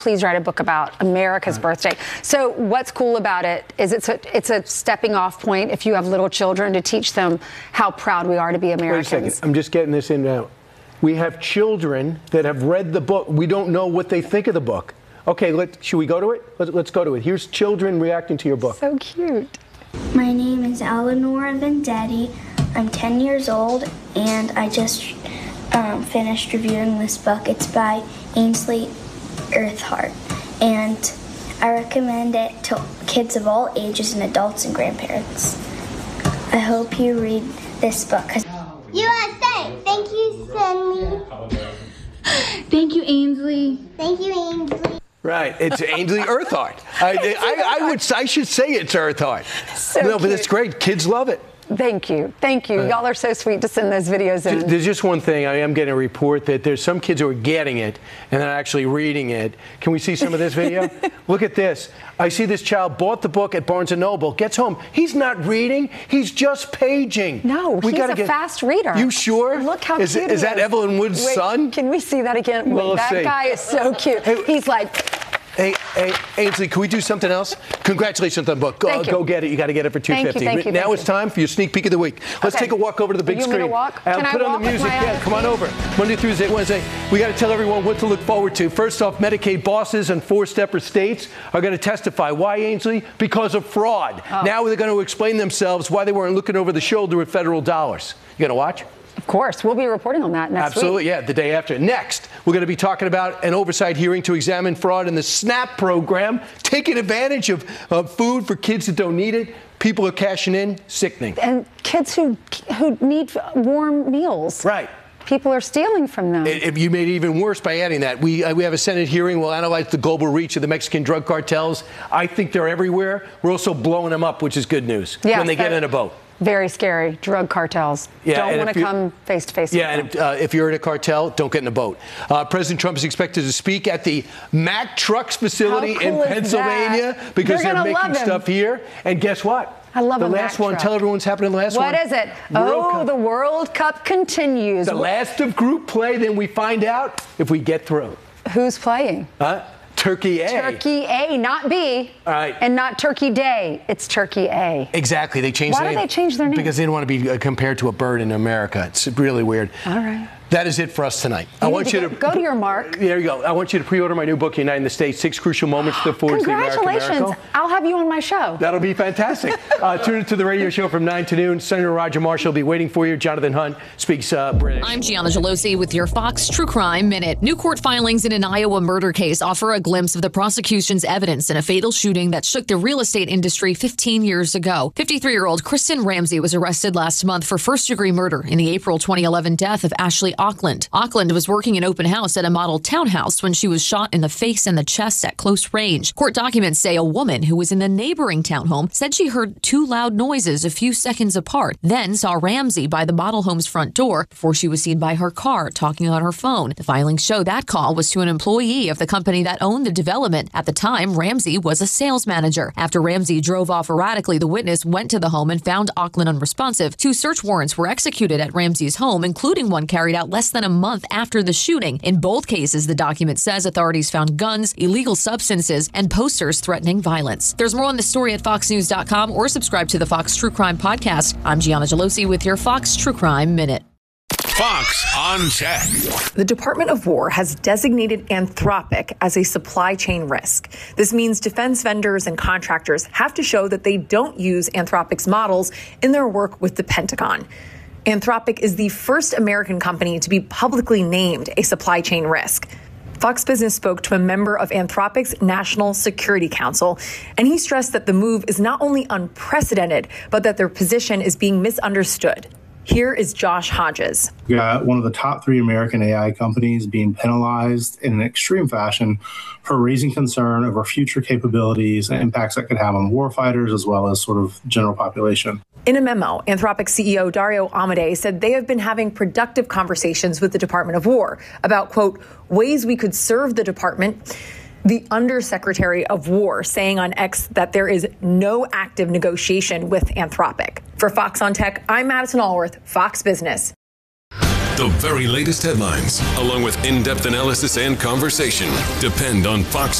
please write a book about America's birthday. So what's cool about it is it's a stepping off point if you have little children to teach them how proud we are to be Americans. Wait a second. I'm just getting this in now. We have children that have read the book. We don't know what they think of the book. Okay, should we go to it? Let's go to it. Here's children reacting to your book. So cute. My name is Eleanor Vendetti. I'm 10 years old, and I just finished reviewing this book. It's by Ainsley Earhart, and I recommend it to kids of all ages and adults and grandparents. I hope you read this book. USA! Thank you, Cindy. Thank you, Ainsley. Thank you, Ainsley. Right, it's Ainsley Earhart. I should say it's Earhart. So no, but cute. it's great. Kids love it. Thank you. Y'all are so sweet to send those videos in. There's just one thing. I am getting a report that there's some kids who are getting it and they're actually reading it. Can we see some of this video? Look at this. I see this child bought the book at Barnes & Noble, gets home. He's not reading. He's just paging. No, he's a fast reader. You sure? Look how cute he is. Is that Evelyn Wood's son? Can we see that again? Well, let's that see. guy is so cute. He's like... Hey, Ainsley, can we do something else? Congratulations on the book. Go get it. You got to get it for $250. Thank you. Now it's time for your sneak peek of the week. Let's take a walk over to the big screen. You want me to walk? I'll put on the music. Yeah, come on over. Monday, Tuesday, Wednesday. We got to tell everyone what to look forward to. First off, Medicaid bosses and four-stepper states are going to testify. Why, Ainsley? Because of fraud. Now they're going to explain themselves why they weren't looking over the shoulder with federal dollars. You going to watch? Of course. We'll be reporting on that next week. Absolutely, yeah, the day after. Next, we're going to be talking about an oversight hearing to examine fraud in the SNAP program, taking advantage of food for kids that don't need it. People are cashing in, sickening. And kids who need warm meals. Right. People are stealing from them. You made it even worse by adding that. We have a Senate hearing. We'll analyze the global reach of the Mexican drug cartels. I think they're everywhere. We're also blowing them up, which is good news when they get in a boat. Very scary. Drug cartels. Don't want to come face to face with them. And if you're in a cartel, don't get in a boat. President Trump is expected to speak at the Mack Trucks facility in Pennsylvania because they're making stuff here. And guess what? I love the last one. Tell everyone what's happening in the last one. What is it? The World Cup continues. The last of group play. Then we find out if we get through. Who's playing? Turkey A. Turkey A, not B. All right. And not Turkey Day. It's Turkey A. Exactly. They changed Why did they change their name? Because they didn't want to be compared to a bird in America. It's really weird. All right. That is it for us tonight. I want you to go to your mark. There you go. I want you to pre-order my new book, Uniting the States: 6 Crucial Moments to Forge the American Miracle. Congratulations. I'll have you on my show. That'll be fantastic. Tune into the radio show from 9 to noon. Senator Roger Marshall will be waiting for you. Jonathan Hunt speaks British. I'm Gianna Gelosi with your Fox True Crime Minute. New court filings in an Iowa murder case offer a glimpse of the prosecution's evidence in a fatal shooting that shook the real estate industry 15 years ago. 53-year-old Kristen Ramsey was arrested last month for first-degree murder in the April 2011 death of Ashley Auckland. Auckland was working an open house at a model townhouse when she was shot in the face and the chest at close range. Court documents say a woman who was in the neighboring townhome said she heard two loud noises a few seconds apart, then saw Ramsey by the model home's front door before she was seen by her car talking on her phone. The filings show that call was to an employee of the company that owned the development. At the time, Ramsey was a sales manager. After Ramsey drove off erratically, the witness went to the home and found Auckland unresponsive. 2 search warrants were executed at Ramsey's home, including one carried out less than a month after the shooting. In both cases, the document says authorities found guns, illegal substances, and posters threatening violence. There's more on the story at foxnews.com or subscribe to the Fox True Crime podcast. I'm Gianna Gelosi with your Fox True Crime Minute. Fox on Tech. The Department of War has designated Anthropic as a supply chain risk. This means defense vendors and contractors have to show that they don't use Anthropic's models in their work with the Pentagon. Anthropic is the first American company to be publicly named a supply chain risk. Fox Business spoke to a member of Anthropic's National Security Council, and he stressed that the move is not only unprecedented, but that their position is being misunderstood. Here is Josh Hodges. We got one of the top 3 American AI companies being penalized in an extreme fashion for raising concern over future capabilities and impacts that could have on warfighters as well as sort of general population. In a memo, Anthropic CEO Dario Amodei said they have been having productive conversations with the Department of War about, quote, ways we could serve the department. The Undersecretary of War saying on X that there is no active negotiation with Anthropic. For Fox on Tech, I'm Madison Allworth, Fox Business. The very latest headlines, along with in-depth analysis and conversation, depend on Fox